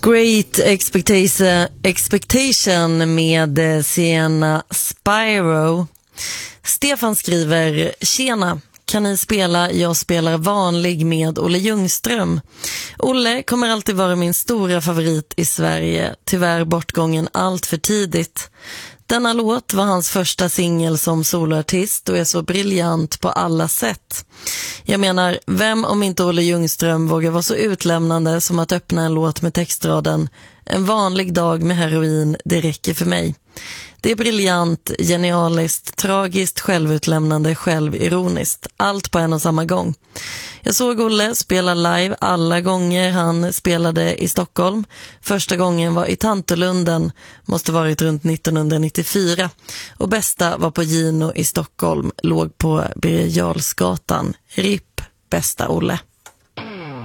Great Expectation med Sienna Spyro. Stefan skriver: Tjena, kan ni spela Jag spelar vanlig med Olle Ljungström? Olle kommer alltid vara min stora favorit i Sverige, tyvärr bortgången allt för tidigt. Denna låt var hans första singel som soloartist och är så briljant på alla sätt. Jag menar, vem om inte Olle Ljungström vågar vara så utlämnande som att öppna en låt med textraden: en vanlig dag med heroin, det räcker för mig. Det är briljant, genialiskt, tragiskt, självutlämnande, självironiskt. Allt på en och samma gång. Jag såg Olle spela live alla gånger han spelade i Stockholm. Första gången var i Tantolunden, måste varit runt 1994. Och bästa var på Gino i Stockholm, låg på Birger Jarlsgatan. RIP, bästa Olle.